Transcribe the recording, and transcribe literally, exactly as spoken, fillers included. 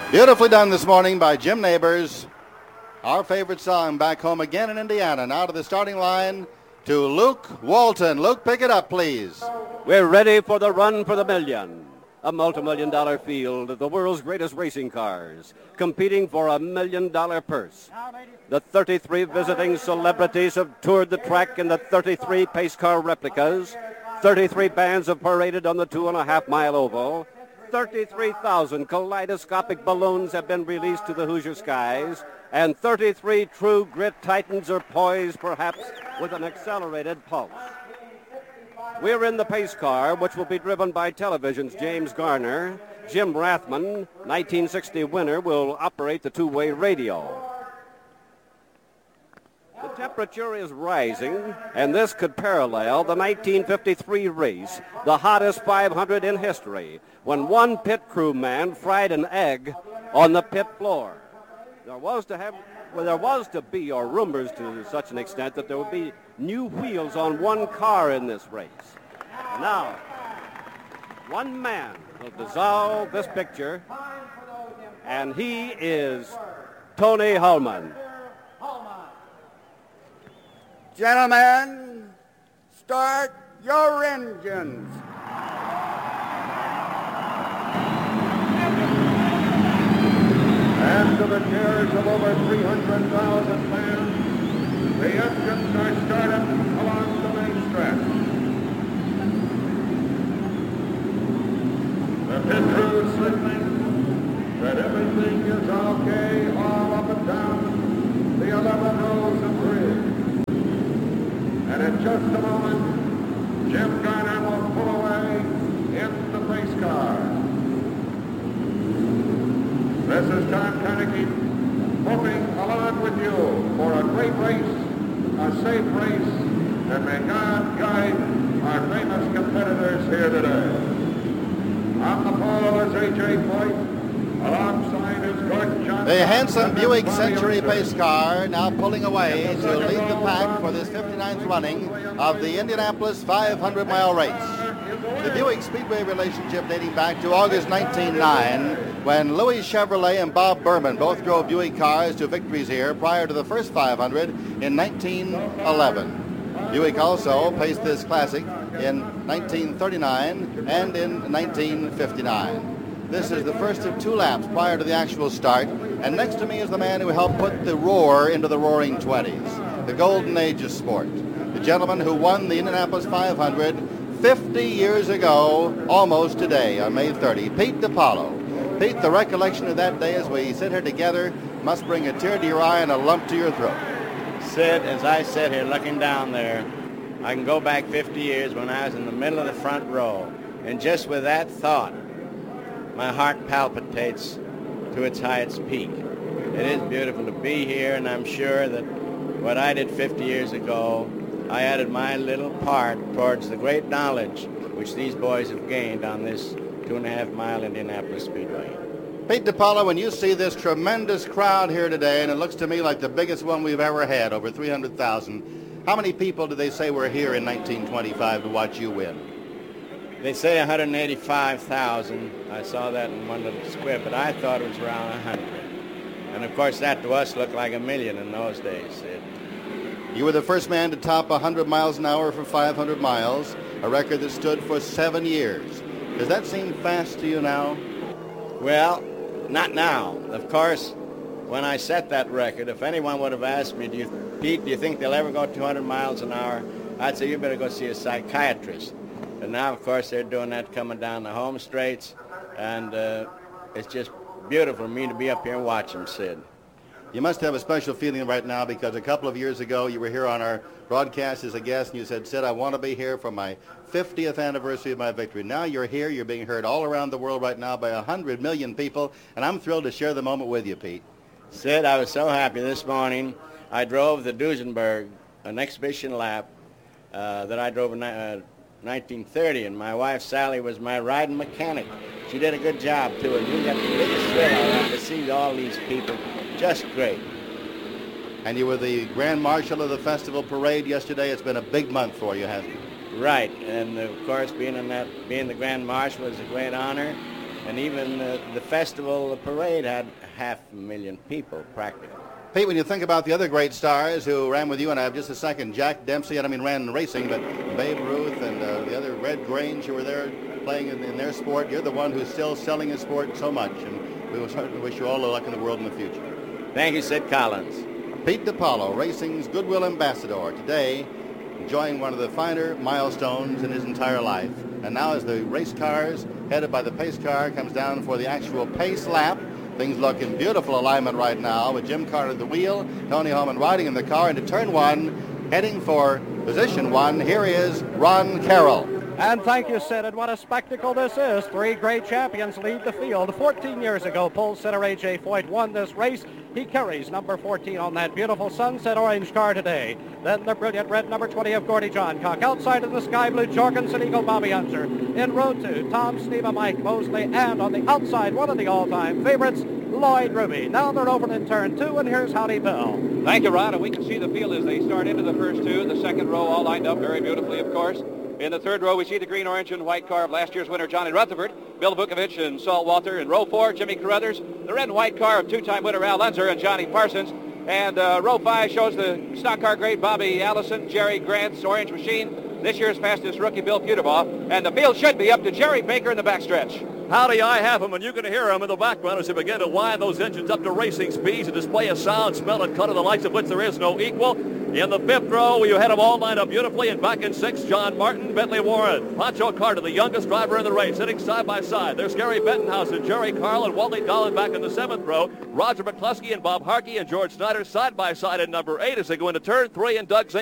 Beautifully done this morning by Jim Neighbors. Our favorite song, Back Home Again in Indiana. Now to the starting line to Luke Walton. Luke, pick it up, please. We're ready for the run for the million. A multi-million dollar field of the world's greatest racing cars, competing for a million dollar purse. The thirty-three visiting celebrities have toured the track in the thirty-three pace car replicas. thirty-three bands have paraded on the two and a half mile oval. thirty-three thousand kaleidoscopic balloons have been released to the Hoosier skies, and thirty-three true grit titans are poised perhaps with an accelerated pulse. We're in the pace car, which will be driven by television's James Garner. Jim Rathman, nineteen sixty winner, will operate the two-way radio. The temperature is rising, and this could parallel the nineteen fifty-three race, the hottest five hundred in history, when one pit crew man fried an egg on the pit floor. There was to have, well, there was to be, or rumors to such an extent, that there would be new wheels on one car in this race. And now, one man will dissolve this picture, and he is Tony Hulman. Gentlemen, start your engines. After the cheers of over three hundred thousand fans, the engines are started along the main stretch. The pit crew is signaling that everything is okay all up and down the eleven rows of bridge. And in just a moment, Jim Garner will pull away in the pace car. This is Tom Carnegie hoping along with you for a great race, a safe race, and may God guide our famous competitors here today. On the pole is A J Foyt, alongside is Gordon Johnson. The handsome Buick Century pace car now pulling away to lead the pack for this fifty-ninth running of the Indianapolis five hundred mile race. The Buick Speedway relationship dating back to August nineteen oh nine, when Louis Chevrolet and Bob Berman both drove Buick cars to victories here prior to the first five hundred in nineteen eleven. Buick also paced this classic in nineteen thirty-nine and in nineteen fifty-nine. This is the first of two laps prior to the actual start, and next to me is the man who helped put the roar into the roaring twenties, the golden age of sport, the gentleman who won the Indianapolis five hundred fifty years ago, almost today, on May thirtieth, Pete DiPaolo. Pete, the recollection of that day as we sit here together must bring a tear to your eye and a lump to your throat. Sid, as I sit here looking down there, I can go back fifty years when I was in the middle of the front row, and just with that thought, my heart palpitates to its highest peak. It is beautiful to be here, and I'm sure that what I did fifty years ago, I added my little part towards the great knowledge which these boys have gained on this two and a half mile Indianapolis Speedway. Pete DiPaolo, when you see this tremendous crowd here today, and it looks to me like the biggest one we've ever had, over three hundred thousand, how many people do they say were here in nineteen twenty-five to watch you win? They say one hundred eighty-five thousand. I saw that in one little squib, but I thought it was around one hundred. And of course, that to us looked like a million in those days, Sid. You were the first man to top one hundred miles an hour for five hundred miles, a record that stood for seven years. Does that seem fast to you now? Well, not now. Of course, when I set that record, if anyone would have asked me, do you, Pete, do you think they'll ever go two hundred miles an hour? I'd say you better go see a psychiatrist. And now, of course, they're doing that coming down the home straights, and uh, it's just beautiful for me to be up here and watch them, Sid. You must have a special feeling right now, because a couple of years ago you were here on our broadcast as a guest, and you said, Sid, I want to be here for my fiftieth anniversary of my victory. Now you're here. You're being heard all around the world right now by one hundred million people, and I'm thrilled to share the moment with you, Pete. Sid, I was so happy this morning. I drove the Duesenberg, an exhibition lap uh, that I drove in uh, nineteen thirty, and my wife Sally was my riding mechanic. She did a good job too, and you got the biggest thrill out of it to see all these people. Just great. And you were the Grand Marshal of the Festival Parade yesterday. It's been a big month for you, hasn't it? Right, and of course being in that, being the Grand Marshal was a great honor. And even uh, the festival, the parade had half a million people practically. Pete, when you think about the other great stars who ran with you, and I have just a second, Jack Dempsey, I don't mean ran in racing, but Babe Ruth and uh, the other Red Grange who were there playing in, in their sport, you're the one who's still selling his sport so much, and we will certainly wish you all the luck in the world in the future. Thank you, Sid Collins. Pete DiPaolo, racing's goodwill ambassador, today enjoying one of the finer milestones in his entire life. And now as the race cars, headed by the pace car, comes down for the actual pace lap, things look in beautiful alignment right now with Jim Carter at the wheel, Tony Holman riding in the car into turn one, heading for position one. Here is Ron Carroll. And thank you, Sid. And what a spectacle this is. Three great champions lead the field. fourteen years ago, Pole Sitter A J Foyt won this race. He carries number fourteen on that beautiful sunset orange car today. Then the brilliant red number twenty of Gordy Johncock. Outside of the sky blue Jorgensen Eagle Bobby Unser. In row two, Tom Sneva, Mike Mosley. And on the outside, one of the all-time favorites, Lloyd Ruby. Now they're over in turn two, and here's Howdy Bill. Thank you, Ron. And we can see the field as they start into the first two. The second row all lined up very beautifully, of course. In the third row, we see the green, orange, and white car of last year's winner, Johnny Rutherford, Bill Vukovich, and Saul Walter. In row four, Jimmy Carruthers. The red and white car of two-time winner Al Unser and Johnny Parsons. And uh, row five shows the stock car great Bobby Allison, Jerry Grant's Orange Machine, this year's fastest rookie Bill Puterbaugh. And the field should be up to Jerry Baker in the backstretch. Howdy, I have him, and you can hear him in the background as they begin to wind those engines up to racing speeds and display a sound, smell, and cut of the likes of which there is no equal. In the fifth row, you had them all lined up beautifully, and back in sixth, John Martin, Bentley Warren, Pancho Carter, the youngest driver in the race, sitting side by side. There's Gary Bettenhausen, Jerry Carl, and Wally Dolan back in the seventh row. Roger McCluskey and Bob Harkey and George Snyder side by side in number eight as they go into turn three, and Doug Zink